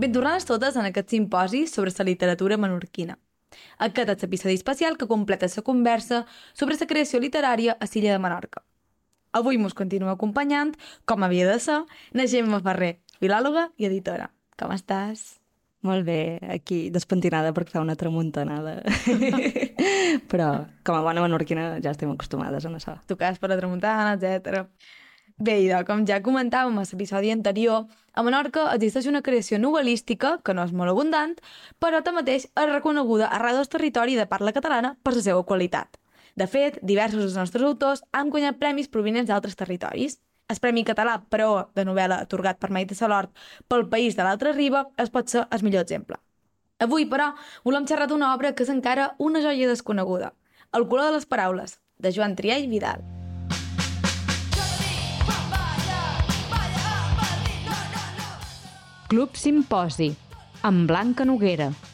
Ben tornades totes en aquest simposi sobre la literatura menorquina. Aquest és l'episodi especial que completa la conversa sobre la creació literària a l'illa de Menorca. Avui mos continua acompanyant, com havia de ser, na Gemma Ferrer, filòloga i editora. Com estàs? Molt bé, aquí despentinada perquè fa una tramuntanada. Però com a bona menorquina ja estem acostumades a això. Tocats per la tramuntana, etc. Bé, idò, com ja comentàvem a l'episodi anterior, a Menorca existeix una creació novel·lística que no és molt abundant, però tanmateix és reconeguda arreu del territori de parla catalana per la seva qualitat. De fet, diversos dels nostres autors han guanyat premis provinents d'altres territoris. El Premi Català, però, de novel·la atorgat per Maite Salort pel País de l'Altra Riba es pot ser el millor exemple. Avui, però, volem xerrar d'una obra que és encara una joia desconeguda, El color de les paraules, de Joan Triay Vidal. Club Simposi, amb Blanca Noguera.